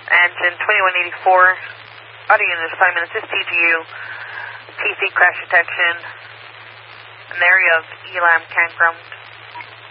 Engine 2184, audio unit assignment, assist TGU, TC crash detection, an area of Elam campground.